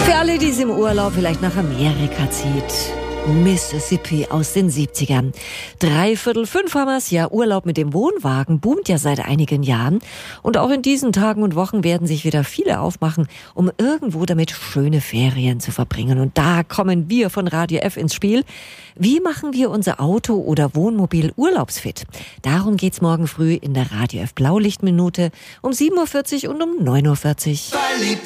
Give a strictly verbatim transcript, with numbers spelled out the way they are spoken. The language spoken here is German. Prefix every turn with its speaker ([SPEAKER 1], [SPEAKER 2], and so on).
[SPEAKER 1] Für alle, die es im Urlaub vielleicht nach Amerika zieht. Mississippi aus den siebzigern. Dreiviertel fünf haben wir's. Ja, Urlaub mit dem Wohnwagen boomt ja seit einigen Jahren. Und auch in diesen Tagen und Wochen werden sich wieder viele aufmachen, um irgendwo damit schöne Ferien zu verbringen. Und da kommen wir von Radio F ins Spiel. Wie machen wir unser Auto oder Wohnmobil urlaubsfit? Darum geht's morgen früh in der Radio F Blaulichtminute um sieben Uhr vierzig und um neun Uhr vierzig.